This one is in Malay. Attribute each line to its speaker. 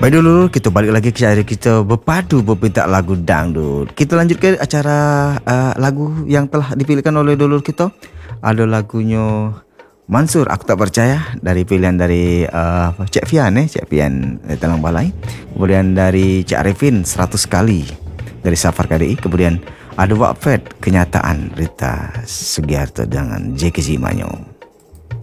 Speaker 1: Baik dulu, kita balik lagi ke cara kita berpadu berpintak lagu dangdut. Kita lanjut ke acara lagu yang telah dipilihkan oleh dulur kita. Ada lagunya Mansur, Aku Tak Percaya, dari pilihan dari Cik Fian Cik Fian Telang Balai. Kemudian dari Cik Arifin 100 kali dari Safar KDI. Kemudian ada Wakfed, Kenyataan, Rita Sugiharto dengan JK Zimanyo.